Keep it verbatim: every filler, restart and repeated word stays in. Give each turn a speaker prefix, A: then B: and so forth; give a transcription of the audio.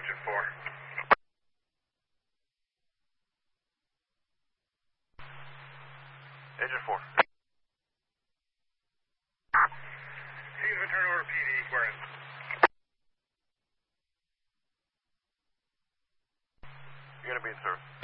A: Engine four. Engine four. Teams return over P D. We're in. You're going to be in service.